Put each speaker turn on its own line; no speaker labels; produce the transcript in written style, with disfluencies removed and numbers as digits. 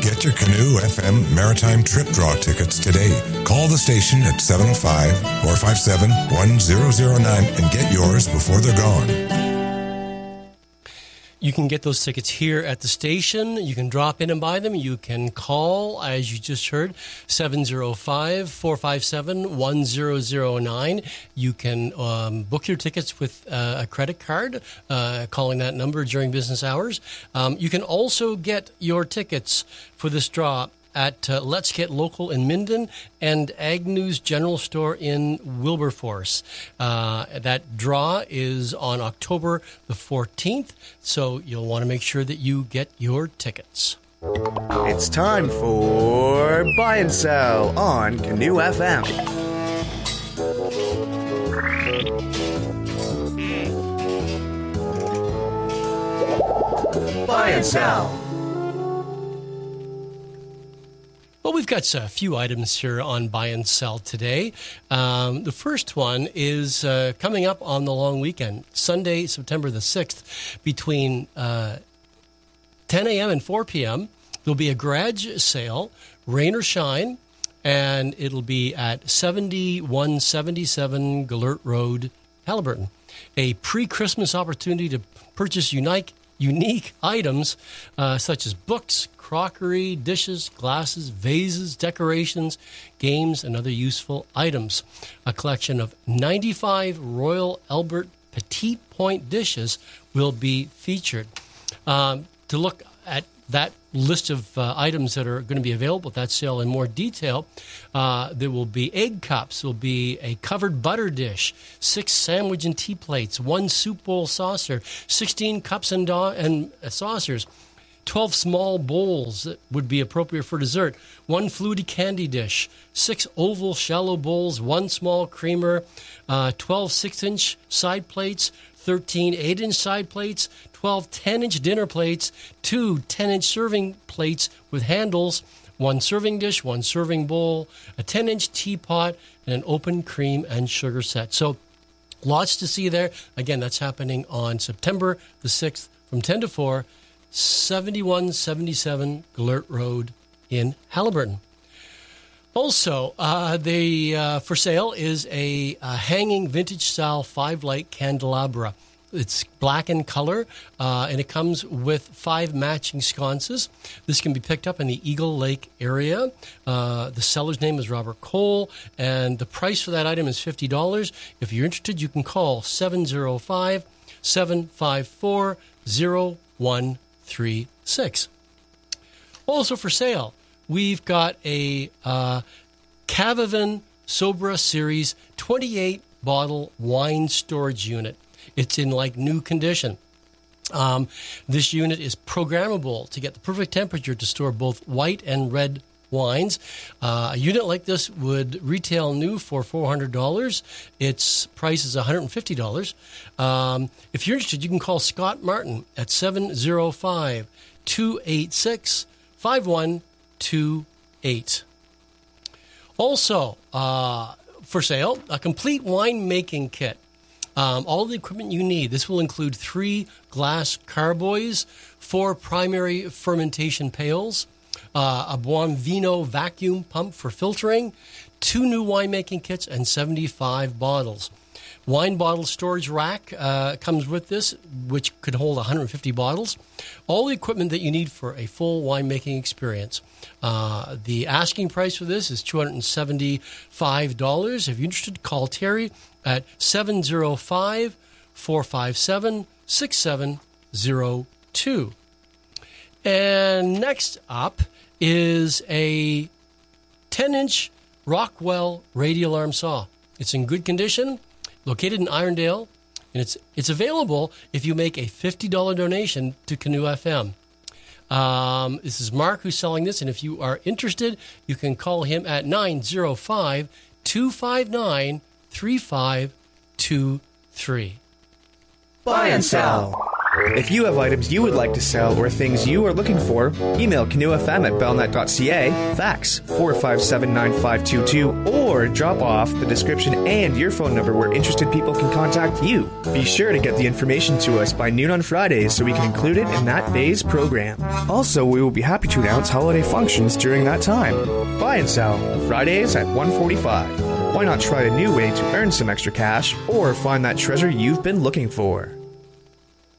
Get your Canoe FM Maritime Trip Draw tickets today. Call the station at 705-457-1009 and get yours before they're gone.
You can get those tickets here at the station. You can drop in and buy them. You can call, as you just heard, 705-457-1009. You can book your tickets with a credit card, calling that number during business hours. You can also get your tickets for this draw at Let's Get Local in Minden and Agnew's General Store in Wilberforce. That draw is on October the 14th, so you'll want to make sure that you get your tickets.
It's time for Buy and Sell on Canoe FM. Buy and Sell.
Well, we've got a few items here on Buy and Sell today. The first one is coming up on the long weekend, Sunday, September the 6th, between 10 a.m. and 4 p.m. There'll be a garage sale, rain or shine, and it'll be at 7177 Gellert Road, Haliburton. A pre-Christmas opportunity to purchase unique items such as books, crockery, dishes, glasses, vases, decorations, games, and other useful items. A collection of 95 Royal Albert Petite Point dishes will be featured. To look at that list of items that are going to be available at that sale in more detail, there will be egg cups, there will be a covered butter dish, 6 sandwich and tea plates, 1 soup bowl saucer, 16 cups and saucers, 12 small bowls that would be appropriate for dessert, 1 fluty candy dish, 6 oval shallow bowls, 1 small creamer, 12 6-inch side plates, 13 8-inch side plates, 12 10-inch dinner plates, 2 10-inch serving plates with handles, 1 serving dish, 1 serving bowl, a 10-inch teapot, and an open cream and sugar set. So lots to see there. Again, that's happening on September the 6th from 10 to 4, 7177 Gellert Road in Haliburton. Also, for sale is a hanging vintage-style 5-light candelabra. It's black in color, and it comes with 5 matching sconces. This can be picked up in the Eagle Lake area. The seller's name is Robert Cole, and the price for that item is $50. If you're interested, you can call 705-754-0136. Also for sale, we've got a Cavavan Sobra Series 28-bottle wine storage unit. It's in like new condition. This unit is programmable to get the perfect temperature to store both white and red wines. A unit like this would retail new for $400. Its price is $150. If you're interested, you can call Scott Martin at 705-286-5128. Also, for sale, a complete winemaking kit. All the equipment you need. This will include 3 glass carboys, 4 primary fermentation pails, a Buon Vino vacuum pump for filtering, 2 new winemaking kits, and 75 bottles. Wine bottle storage rack comes with this, which could hold 150 bottles. All the equipment that you need for a full winemaking experience. The asking price for this is $275. If you're interested, call Terry at 705-457-6702. And next up is a 10-inch Rockwell radial arm saw. It's in good condition, located in Irondale, and it's available if you make a $50 donation to Canoe FM. This is Mark who's selling this, and if you are interested, you can call him at 905-259-3523.
Buy and Sell. If you have items you would like to sell or things you are looking for, email canoefm@bellnet.ca, fax 4579522, or drop off the description and your phone number where interested people can contact you. Be sure to get the information to us by noon on Fridays so we can include it in that day's program. Also, we will be happy to announce holiday functions during that time. Buy and sell, Fridays at 1:45. Why not try a new way to earn some extra cash or find that treasure you've been looking for?